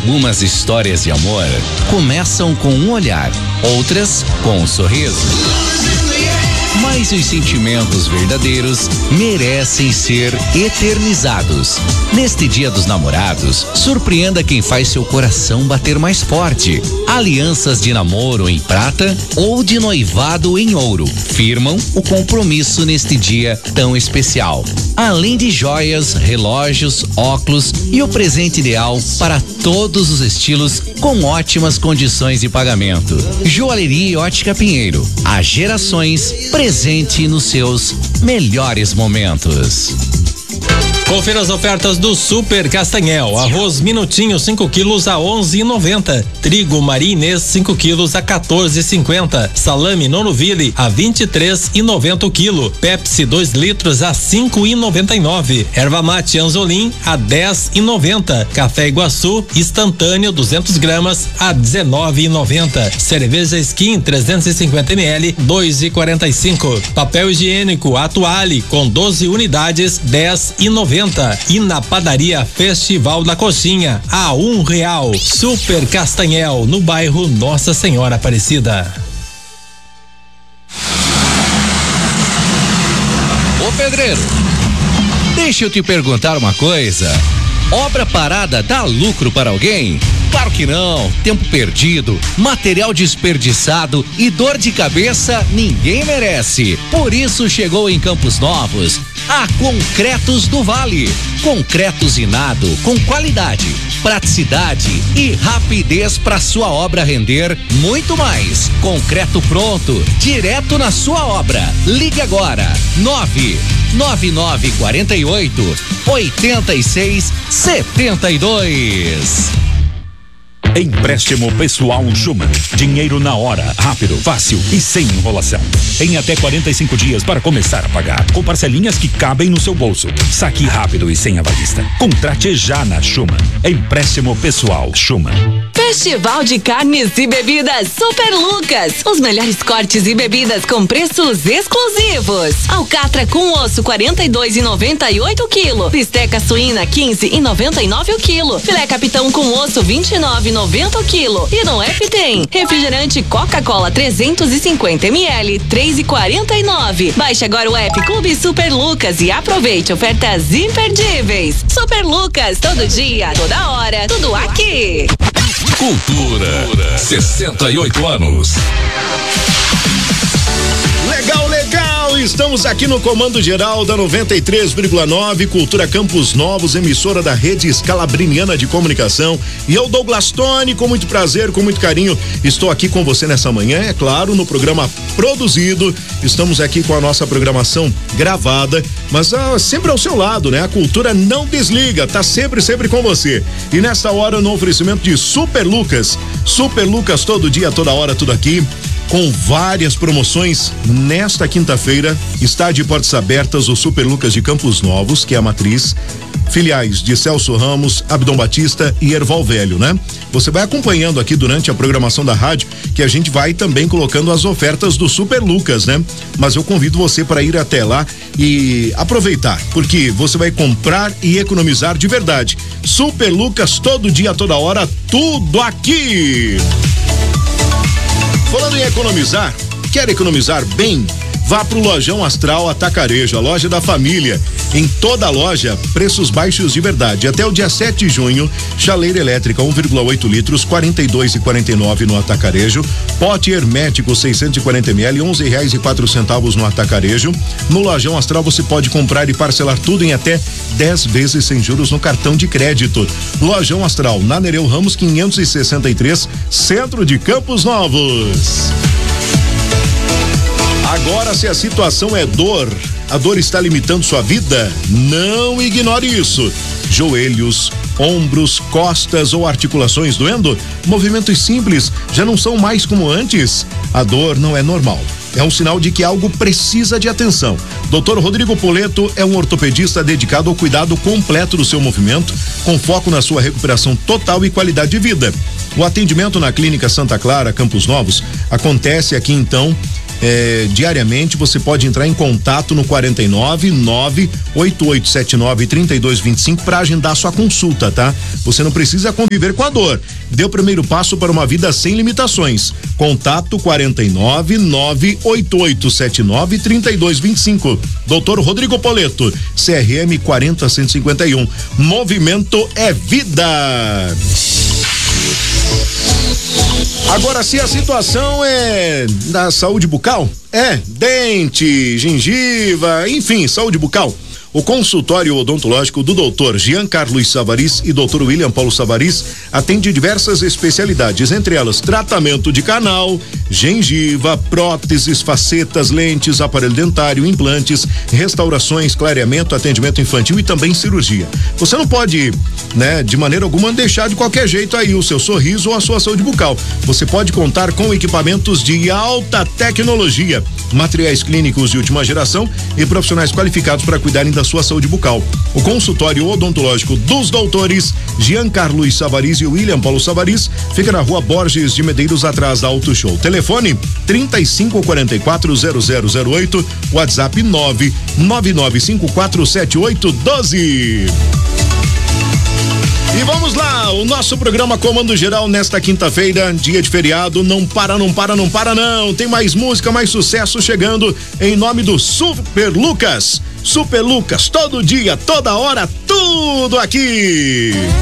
Algumas histórias de amor começam com um olhar, outras com um sorriso. Mas os sentimentos verdadeiros merecem ser eternizados. Neste Dia dos Namorados, surpreenda quem faz seu coração bater mais forte. Alianças de namoro em prata ou de noivado em ouro firmam o compromisso neste dia tão especial. Além de joias, relógios, óculos e o presente ideal para todos os estilos com ótimas condições de pagamento. Joalheria e Ótica Pinheiro. Há gerações presente nos seus melhores momentos. Confira as ofertas do Super Castanhel. Arroz Minutinho 5 quilos a 11,90. Trigo Maria Inês 5 quilos a 14,50. Salame Nonoville a 23,90 o quilo. Pepsi 2 litros a 5,99. Erva mate Anzolim a 10,90. Café Iguaçu instantâneo 200 gramas a 19,90. Cerveja Skin 350 ml 2,45. Papel higiênico Atuale com 12 unidades 10,90. E na padaria Festival da Coxinha a R$1. Super Castanhel, no bairro Nossa Senhora Aparecida. Ô pedreiro, deixa eu te perguntar uma coisa. Obra parada dá lucro para alguém? Claro que não. Tempo perdido, material desperdiçado e dor de cabeça ninguém merece. Por isso chegou em Campos Novos a Concretos do Vale. Concreto usinado com qualidade, praticidade e rapidez para sua obra render muito mais. Concreto pronto, direto na sua obra. Ligue agora, 99948-8672. Empréstimo pessoal Schumann. Dinheiro na hora, rápido, fácil e sem enrolação. Em até 45 dias para começar a pagar, com parcelinhas que cabem no seu bolso. Saque rápido e sem avalista. Contrate já na Schumann. Empréstimo pessoal Schumann. Festival de Carnes e Bebidas Super Lucas. Os melhores cortes e bebidas com preços exclusivos. Alcatra com osso 42,98 o quilo. Bisteca suína 15,99 o quilo. Filé capitão com osso 29,90 o quilo. E no F tem refrigerante Coca-Cola 350 ml 3,49. Baixe agora o app Clube Super Lucas e aproveite ofertas imperdíveis. Super Lucas, todo dia, toda hora, tudo aqui. Cultura. 68 anos. Legal, legal! Estamos aqui no Comando Geral da 93,9 Cultura Campos Novos, emissora da Rede Scalabriniana de Comunicação. E eu, Douglas Tony, com muito prazer, com muito carinho, estou aqui com você nessa manhã, é claro, no programa produzido. Estamos aqui com a nossa programação gravada, mas sempre ao seu lado, né? A cultura não desliga, tá sempre com você. E nesta hora, no oferecimento de Super Lucas. Super Lucas, todo dia, toda hora, tudo aqui. Com várias promoções nesta quinta-feira, está de portas abertas o Super Lucas de Campos Novos, que é a matriz, filiais de Celso Ramos, Abdom Batista e Erval Velho, né? Você vai acompanhando aqui durante a programação da rádio, que a gente vai também colocando as ofertas do Super Lucas, né? Mas eu convido você para ir até lá e aproveitar, porque você vai comprar e economizar de verdade. Super Lucas, todo dia, toda hora, tudo aqui! Falando em economizar, quer economizar bem? Vá pro Lojão Astral Atacarejo, a loja da família. Em toda a loja, preços baixos de verdade. Até o dia 7 de junho, chaleira elétrica 1,8 litros, 42,49 no Atacarejo. Pote hermético 640 ml, R$11,04 no Atacarejo. No Lojão Astral você pode comprar e parcelar tudo em até 10 vezes sem juros no cartão de crédito. Lojão Astral, na Nereu Ramos 563, centro de Campos Novos. Agora, se a situação é dor, a dor está limitando sua vida? Não ignore isso. Joelhos, ombros, costas ou articulações doendo? Movimentos simples já não são mais como antes? A dor não é normal. É um sinal de que algo precisa de atenção. Dr. Rodrigo Poleto é um ortopedista dedicado ao cuidado completo do seu movimento, com foco na sua recuperação total e qualidade de vida. O atendimento na Clínica Santa Clara, Campos Novos, acontece aqui então diariamente, você pode entrar em contato no 499-8879-3225 para agendar sua consulta, tá? Você não precisa conviver com a dor. Dê o primeiro passo para uma vida sem limitações. Contato 499-8879-3225. Doutor Rodrigo Poleto, CRM 40151. Movimento é vida. Agora, se a situação é da saúde bucal, dente, gengiva, enfim, saúde bucal, o consultório odontológico do Dr. Jean Carlos Savarys e Dr. William Paulo Savarys atende diversas especialidades, entre elas tratamento de canal, gengiva, próteses, facetas, lentes, aparelho dentário, implantes, restaurações, clareamento, atendimento infantil e também cirurgia. Você não pode, de maneira alguma deixar de qualquer jeito aí o seu sorriso ou a sua saúde bucal. Você pode contar com equipamentos de alta tecnologia, materiais clínicos de última geração e profissionais qualificados para cuidarem da sua saúde bucal. O consultório odontológico dos doutores Jean Carlos Savarys e William Paulo Savarys fica na Rua Borges de Medeiros, atrás da Auto Show. Telefone 3544-0008, WhatsApp 999547812. E vamos lá, o nosso programa Comando Geral nesta quinta-feira, dia de feriado, não para não. Tem mais música, mais sucesso chegando em nome do Super Lucas. Super Lucas, todo dia, toda hora, tudo aqui.